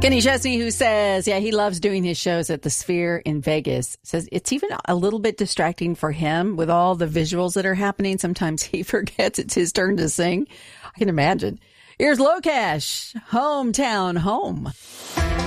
Kenny Chesney, who says, he loves doing his shows at the Sphere in Vegas, says it's even a little bit distracting for him with all the visuals that are happening. Sometimes he forgets it's his turn to sing. I can imagine. Here's Locash, Hometown Home.